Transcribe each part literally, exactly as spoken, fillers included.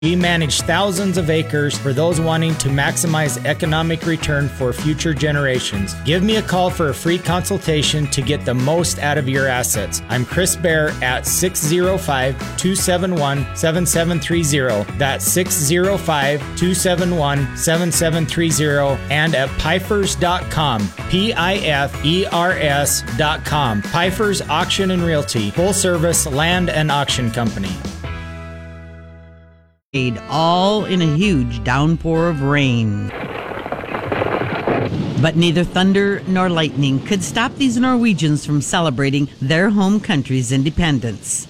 We manage thousands of acres for those wanting to maximize economic return for future generations. Give me a call for a free consultation to get the most out of your assets. I'm Chris Bear at six oh five, two seven one, seven seven three oh. That's six oh five, two seven one, seven seven three oh and at pifers dot com. P I F E R S dot com. Pifers Auction and Realty, full service land and auction company. All in a huge downpour of rain. But neither thunder nor lightning could stop these Norwegians from celebrating their home country's independence.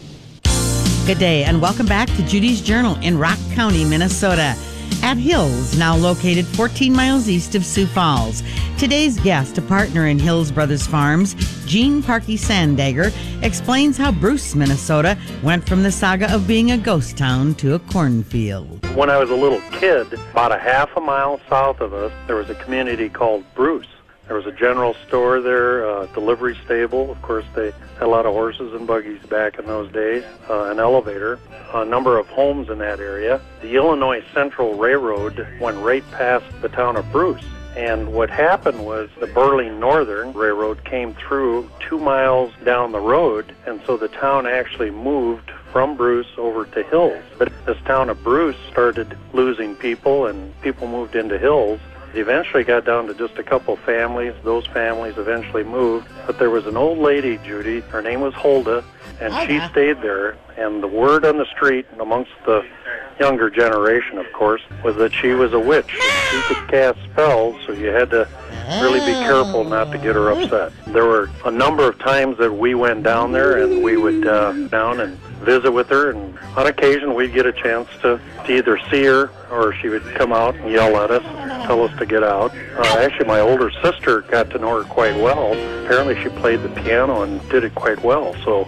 Good day and welcome back to Judy's Journal in Rock County, Minnesota. At Hills, now located fourteen miles east of Sioux Falls. Today's guest, a partner in Hills Brothers Farms, Gene Parkey Sandegger, explains how Bruce, Minnesota, went from the saga of being a ghost town to a cornfield. When I was a little kid, about a half a mile south of us, there was a community called Bruce. There was a general store there, a delivery stable. Of course, they had a lot of horses and buggies back in those days, uh, an elevator, a number of homes in that area. The Illinois Central Railroad went right past the town of Bruce. And what happened was the Burling Northern Railroad came through two miles down the road, and so the town actually moved from Bruce over to Hills. But this town of Bruce started losing people, and people moved into Hills. It eventually got down to just a couple families. Those families eventually moved. But there was an old lady, Judy, her name was Hulda, and oh, she yeah. stayed there. And the word on the street amongst the younger generation, of course, was that she was a witch. She could cast spells, so you had to really be careful not to get her upset. There were a number of times that we went down there, and we would uh, down and visit with her, and on occasion we'd get a chance to, to either see her or she would come out and yell at us, tell us to get out. Uh, actually, my older sister got to know her quite well. Apparently she played the piano and did it quite well, so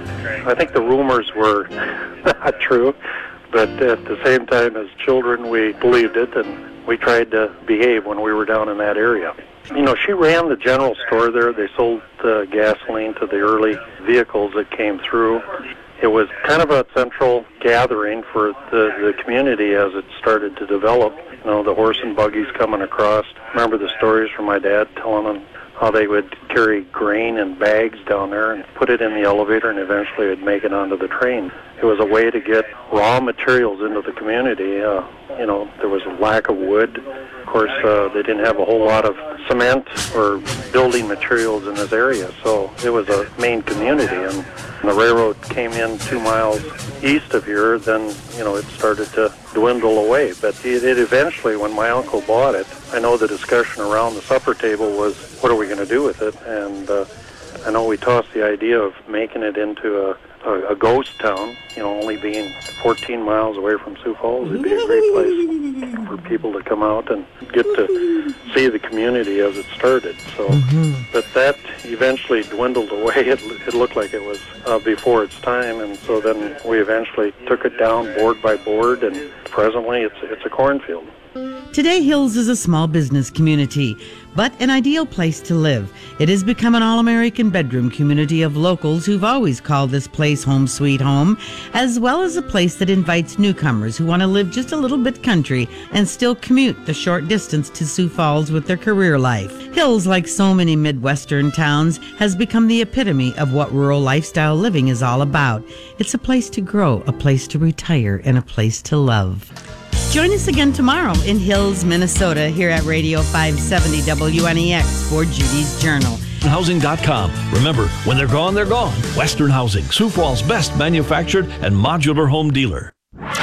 I think the rumors were not true, but at the same time, as children, we believed it, and we tried to behave when we were down in that area. You know, she ran the general store there. They sold uh, gasoline to the early vehicles that came through. It was kind of a central gathering for the, the community as it started to develop. You know, the horse and buggies coming across. Remember the stories from my dad telling them how they would carry grain in bags down there and put it in the elevator, and eventually it would make it onto the train. It was a way to get raw materials into the community. Uh, you know, there was a lack of wood. Of course, uh, they didn't have a whole lot of cement or building materials in this area, so it was a main community. And when the railroad came in two miles east of here, then, you know, it started to dwindle away. But it, it eventually, when my uncle bought it, I know the discussion around the supper table was, what are we going to do with it? And uh, I know we tossed the idea of making it into a A, a ghost town, you know, only being fourteen miles away from Sioux Falls. It'd be a great place for people to come out and get to see the community as it started. So, mm-hmm. But that eventually dwindled away. It, it looked like it was uh, before its time, and so then we eventually took it down board by board, and presently it's it's a cornfield. Today, Hills is a small business community, but an ideal place to live. It has become an all-American bedroom community of locals who've always called this place home sweet home, as well as a place that invites newcomers who want to live just a little bit country and still commute the short distance to Sioux Falls with their career life. Hills, like so many Midwestern towns, has become the epitome of what rural lifestyle living is all about. It's a place to grow, a place to retire, and a place to love. Join us again tomorrow in Hills, Minnesota, here at Radio five seventy W N E X for Judy's Journal. Housing dot com. Remember, when they're gone, they're gone. Western Housing, Sioux Falls' best manufactured and modular home dealer.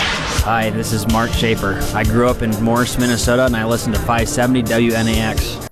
Hi, this is Mark Schaefer. I grew up in Morris, Minnesota, and I listen to five seventy W N E X.